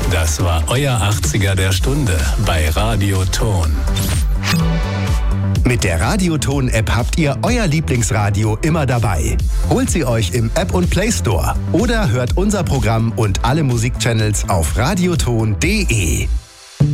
Das war euer 80er der Stunde bei Radio Ton. Mit der Radioton-App habt ihr euer Lieblingsradio immer dabei. Holt sie euch im App- und Play Store oder hört unser Programm und alle Musikchannels auf radioton.de.